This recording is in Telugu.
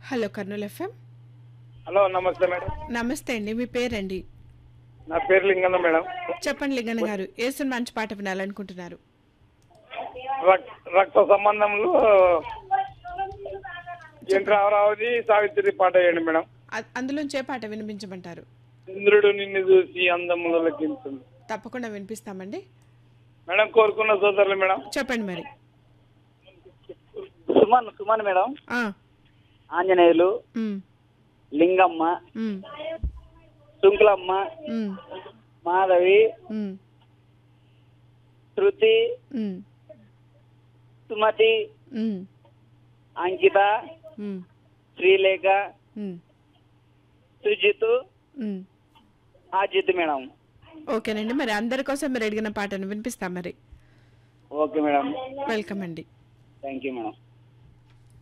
Hello Kurnool FM. హలో నమస్తే మేడం. నమస్తే అండి, మీ పేరండి? నా పేరు లింగన్న మేడం. చెప్పండి లింగన్న గారు, ఏ సినిమా మంచి పాట వినాలనుకుంటున్నారు? రక్త సంబంధంలో రామరావుది సావిత్రి పాట వేయండి మేడం. అందులోంచి ఏ పాట వినిపించమంటారు? ఇంద్రుడు నిన్ను చూసి అందముల లెక్కించింది. తప్పకుండా వినిపిస్తామండి. మేడం కోరుకున్న సోదరులు మేడం. చెప్పండి మరి. సుమన్ మేడం. ఆ, ఆంజనేయులు, ఉమ్, లింగమ్మ, ఉమ్, శుంకులమ్మ, ఉమ్, మాధవి, ఉమ్, శృతి, ఉమ్, సుమతి, ఉమ్, అంకిత, ఉమ్, శ్రీలేఖ, ఉమ్, సుజిత్, ఉమ్. అజిత్ మేడం. ఓకేనండి, మరి అందరి కోసం మీరు అడిగిన పాటను వినిపిస్తాం మరి. Okay madam. వెల్కమ్ అండి. Thank you madam.